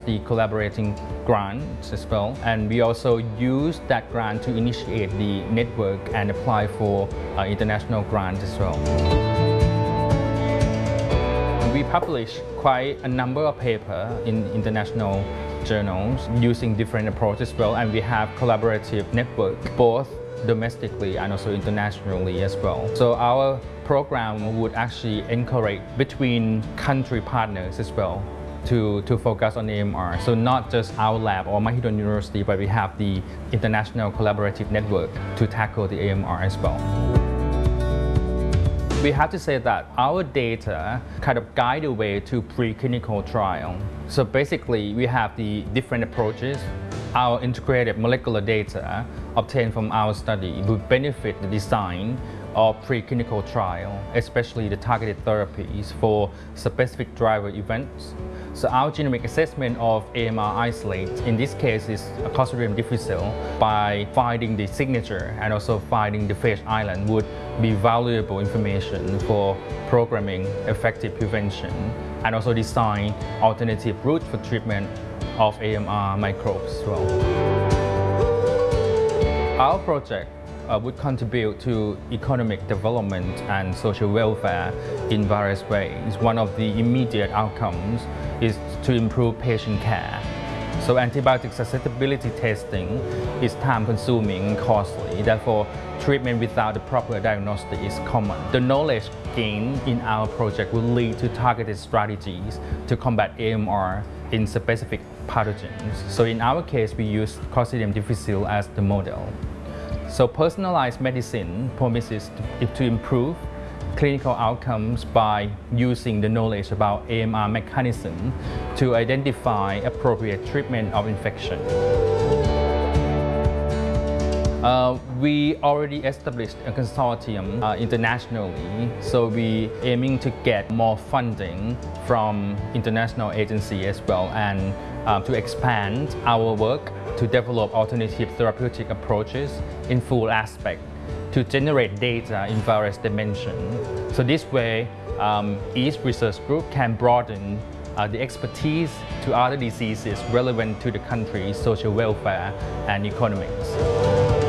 the collaborating grants as well, and we also use that grant to initiate the network and apply for international grants as well. We publish quite a number of papers in international journals using different approaches as well, and we have collaborative network both domestically and also internationally as well. So our program would actually encourage between country partners as well to focus on AMR. So not just our lab or Mahidol University, but we have the international collaborative network to tackle the AMR as well. We have to say that our data kind of guide the way to preclinical trial. So basically, we have the different approaches. Our integrated molecular data obtained from our study will benefit the design of preclinical trial, especially the targeted therapies for specific driver events. So our genomic assessment of AMR isolate, in this case is a Clostridium difficile, by finding the signature and also finding the phage island would be valuable information for programming effective prevention and also design alternative routes for treatment of AMR microbes as well. Our project would contribute to economic development and social welfare in various ways. One of the immediate outcomes is to improve patient care. So antibiotic susceptibility testing is time-consuming and costly. Therefore, treatment without the proper diagnosis is common. The knowledge gained in our project will lead to targeted strategies to combat AMR in specific pathogens. So in our case, we use Clostridium difficile as the model. So personalized medicine promises to improve clinical outcomes by using the knowledge about AMR mechanism to identify appropriate treatment of infection. We already established a consortium internationally, so we aiming to get more funding from international agencies as well, and to expand our work to develop alternative therapeutic approaches in full aspect to generate data in various dimensions. So this way, each research group can broaden the expertise to other diseases relevant to the country's social welfare and economics.